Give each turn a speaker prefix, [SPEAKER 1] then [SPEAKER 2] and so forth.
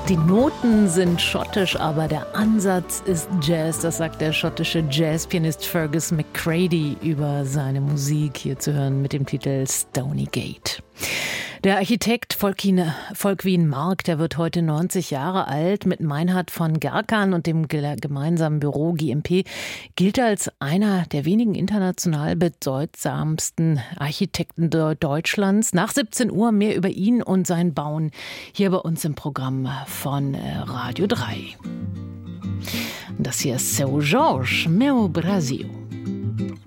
[SPEAKER 1] Die Noten sind schottisch, aber der Ansatz ist Jazz. Das sagt der schottische Jazzpianist Fergus McCready über seine Musik, hier zu hören mit dem Titel Stony Gate. Der Architekt Volkwin Mark, der wird heute 90 Jahre alt, mit Meinhard von Gerkan und dem gemeinsamen Büro GMP, gilt als einer der wenigen international bedeutsamsten Architekten Deutschlands. Nach 17 Uhr mehr über ihn und sein Bauen hier bei uns im Programm von Radio 3. Das hier ist Seu Jorge, meu Brasil.